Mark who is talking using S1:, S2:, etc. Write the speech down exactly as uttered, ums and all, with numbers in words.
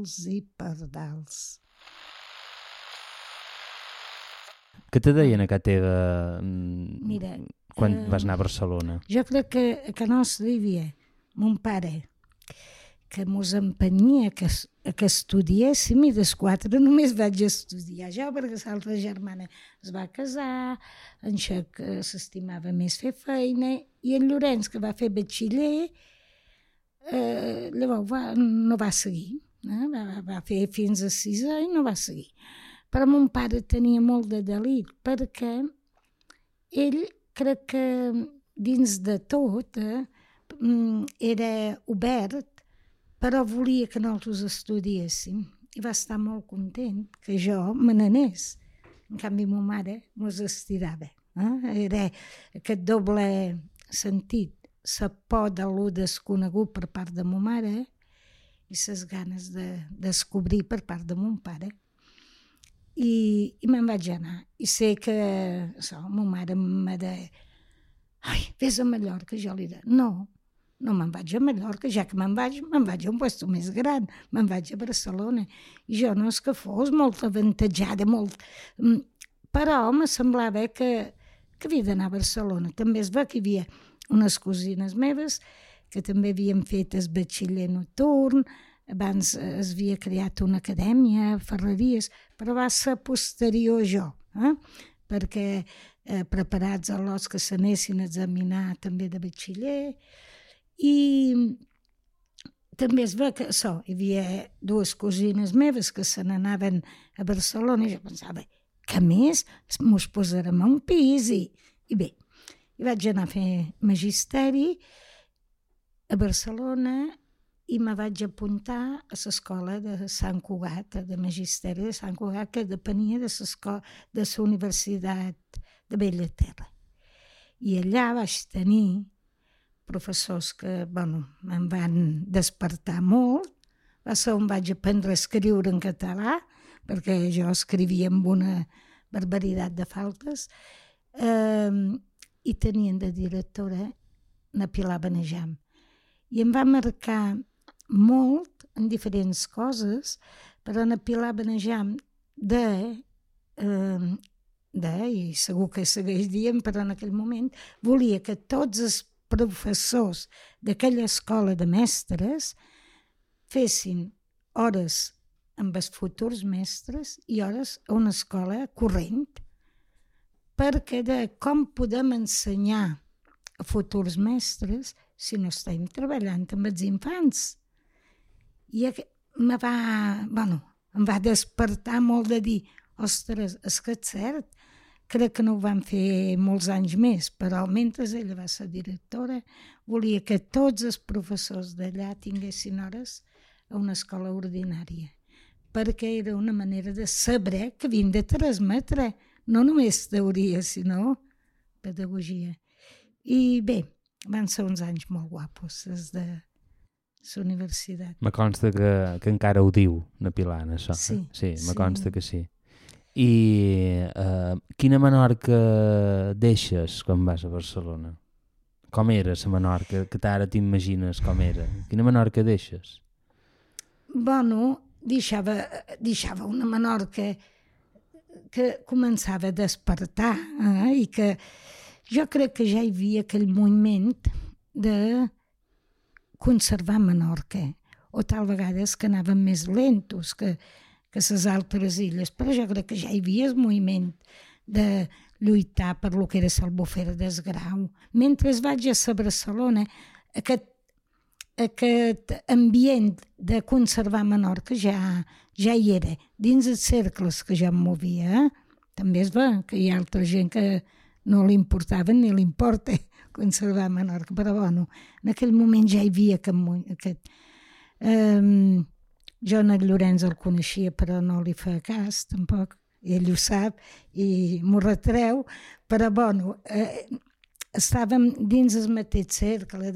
S1: pardals i pardals.
S2: Què te deien a casa teva
S1: Mira,
S2: quan
S1: eh,
S2: vas anar a Barcelona?
S1: Jo crec que a casa nostra hi havia mon pare, que mos empenyia que, a que estudiéssim, i des quatre només vaig estudiar jo, perquè l'altra germana es va casar, en Xac s'estimava més fer feina, i en Llorenç, que va fer batxiller, eh, llavors va, no va seguir, eh? va, va fer fins a sisè i no va seguir. Però mon pare tenia molt de delit, perquè ell, crec que dins de tot, eh, era obert, però volia que nosaltres estudiéssim. I va estar molt content que jo me n'anés. En canvi, ma mare mos estirava. Eh? Era aquest doble sentit, la por de lo desconegut per part de ma mare i les ganes de descobrir per part de mon pare. I, i me'n vaig anar. I sé que so, ma mare me deia, ai, vés a Mallorca. Jo li deia, no, no me'n vaig a Mallorca, ja que me'n vaig, me'n vaig a un lloc més gran, me'n vaig a Barcelona. I jo no és que fos molt avantatjada, molt... però me semblava que, que havia d'anar a Barcelona. També es va que hi havia unes cosines meves que també havien fet el batxiller nocturn, abans es havia creat una acadèmia, Ferreries, però va ser posterior jo, eh? perquè eh, preparats a l'os que s'anessin a examinar també de batxiller, i també es va que so, hi havia dues cosines meves que se n'anaven a Barcelona, i jo pensava, que més mos posarem a un pis, i, i bé, i vaig anar a fer magisteri a Barcelona, i me vaig apuntar a l'escola de Sant Cugat, de Magisteri de Sant Cugat, que depenia de la Universitat de Bellaterra. I allà vaig tenir professors que, bueno, em van despertar molt. Va ser on vaig aprendre a escriure en català, perquè jo escrivia amb una barbaritat de faltes, eh, i tenien de directora na Pilar Benejam. I em va marcar molt en diferents coses, però na Pilar Benejam de, eh, de, i segur que segueix dient, però en aquell moment volia que tots els professors d'aquella escola de mestres fessin hores amb els futurs mestres i hores a una escola corrent, perquè de com podem ensenyar a futurs mestres si no estem treballant amb els infants. I me va, bueno, em va despertar molt de dir, ostres, és que és cert, crec que no ho van fer molts anys més, però mentre ella va ser directora, volia que tots els professors d'allà tinguessin hores a una escola ordinària, perquè era una manera de saber que havien de transmetre, no només teoria, sinó pedagogia. I bé, van ser uns anys molt guapos, des de la universitat.
S2: Me consta que, que encara ho diu, na Pilar, això.
S1: Sí.
S2: Sí, me
S1: sí.
S2: consta que sí. I uh, quina Menorca deixes quan vas a Barcelona? Com era la Menorca? Que ara t'imagines com era. Quina Menorca deixes?
S1: Bueno, deixava, deixava una Menorca que començava a despertar, eh? I que jo crec que ja hi havia aquell moviment de conservar Menorca, o tal vegades que anàvem més lentos que, que les altres illes, però jo crec que ja hi havia el moviment de lluitar per lo que era l'Albufera del Grau. Mentre vaig a Barcelona, aquest, aquest ambient de conservar Menorca ja, ja hi era, dins els cercles que ja em movia. També es va que hi ha altra gent que no li importava ni li importa conservar Menorca, però bueno, en aquell moment ja hi havia aquest... aquest um, jo en el Llorenç el coneixia, però no li fa cas, tampoc, ell ho sap i m'ho retreu, però bueno, eh, estàvem dins el mateix cercle